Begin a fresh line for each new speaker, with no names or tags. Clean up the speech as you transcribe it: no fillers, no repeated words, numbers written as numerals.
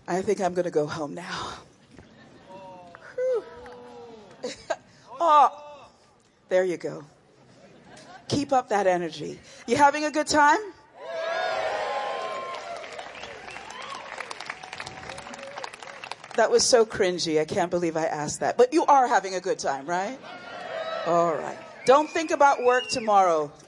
I think I'm going to go home now. Oh, there you go. Keep up that energy. You having a good time? That was so cringy. I can't believe I asked that. But you are having a good time, right? All right. Don't think about work tomorrow.